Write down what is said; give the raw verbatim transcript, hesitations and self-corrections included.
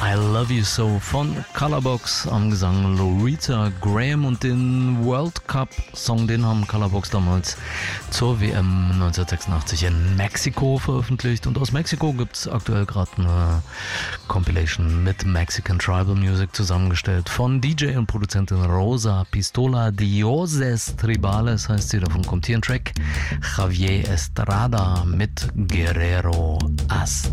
I Love You So von Colorbox, am Gesang Loretta Graham, und den World Cup Song, den haben Colorbox damals zur W M neunzehnhundertsechsundachtzig in Mexiko veröffentlicht, und aus Mexiko gibt es aktuell gerade eine Compilation mit Mexican Tribal Music zusammengestellt von D J und Produzentin Rosa Pistola. Dioses Tribales heißt sie, davon kommt hier ein Track, Javier Estrada mit Guerrero Azteca.